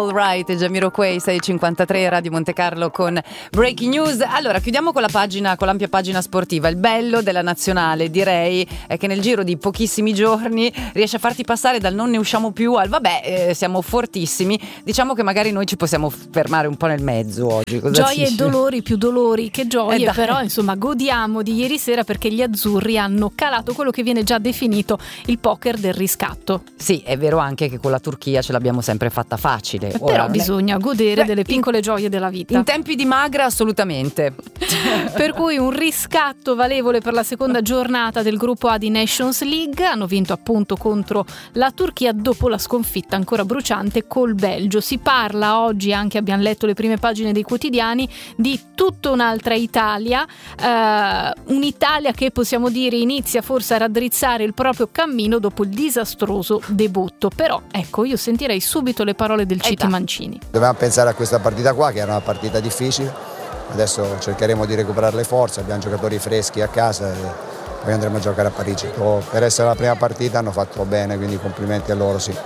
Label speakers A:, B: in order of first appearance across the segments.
A: Alright, Jamiroquai, 6:53, Radio Monte Carlo con Breaking News. Allora, chiudiamo con l'ampia pagina sportiva. Il bello della nazionale, direi, è che nel giro di pochissimi giorni riesce a farti passare dal non ne usciamo più al vabbè, siamo fortissimi. Diciamo che magari noi ci possiamo fermare un po' nel mezzo oggi.
B: Gioie e dolori, più dolori che gioie, però insomma godiamo di ieri sera perché gli azzurri hanno calato quello che viene già definito il poker del riscatto.
A: Sì, è vero anche che con la Turchia ce l'abbiamo sempre fatta facile.
B: Però bisogna godere delle piccole gioie della vita.
A: In tempi di magra assolutamente.
B: Per cui un riscatto valevole per la seconda giornata del gruppo A di Nations League. Hanno vinto appunto contro la Turchia dopo la sconfitta ancora bruciante col Belgio. Si parla oggi, anche abbiamo letto le prime pagine dei quotidiani, di tutta un'altra Italia, un'Italia che possiamo dire inizia forse a raddrizzare il proprio cammino dopo il disastroso debutto. Però ecco, io sentirei subito le parole del Citi Mancini.
C: Dovevamo pensare a questa partita qua, che era una partita difficile. Adesso cercheremo di recuperare le forze, abbiamo giocatori freschi a casa e poi andremo a giocare a Parigi. Per essere la prima partita hanno fatto bene, quindi complimenti a loro, sì.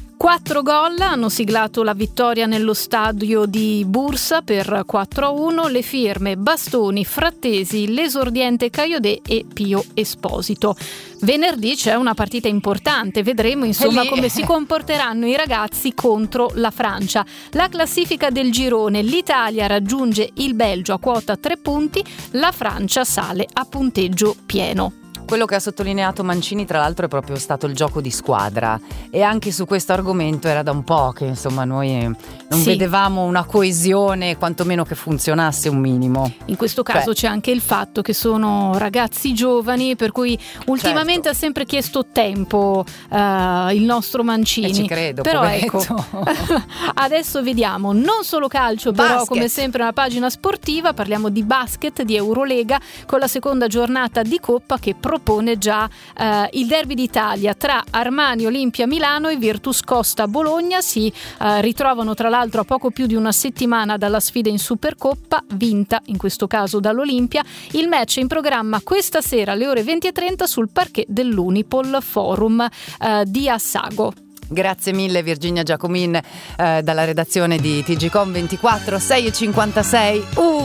B: 4 gol hanno siglato la vittoria nello stadio di Bursa per 4-1, le firme Bastoni, Frattesi, l'esordiente Caiodè e Pio Esposito. Venerdì c'è una partita importante, vedremo insomma come si comporteranno i ragazzi contro la Francia. La classifica del girone: l'Italia raggiunge il Belgio a quota 3 punti, la Francia sale a punteggio pieno.
A: Quello che ha sottolineato Mancini tra l'altro è proprio stato il gioco di squadra, e anche su questo argomento era da un po' che insomma noi non vedevamo una coesione, quantomeno che funzionasse un minimo.
B: In questo caso c'è anche il fatto che sono ragazzi giovani, per cui ultimamente ha sempre chiesto tempo il nostro Mancini.
A: Ci credo,
B: però
A: poveretto.
B: Ecco, adesso vediamo non solo calcio, però come sempre una pagina sportiva, parliamo di basket, di Eurolega, con la seconda giornata di Coppa che propone già il derby d'Italia tra Armani Olimpia Milano e Virtus Costa Bologna. Si ritrovano tra l'altro a poco più di una settimana dalla sfida in Supercoppa, vinta in questo caso dall'Olimpia. Il match è in programma questa sera alle ore 20:30 sul parquet dell'Unipol Forum di Assago.
A: Grazie mille Virginia Giacomin dalla redazione di TGcom 24. 6:56.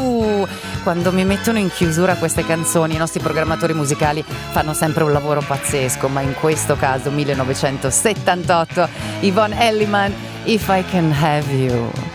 A: Quando mi mettono in chiusura queste canzoni, i nostri programmatori musicali fanno sempre un lavoro pazzesco, ma in questo caso 1978, Yvonne Elliman, If I Can Have You.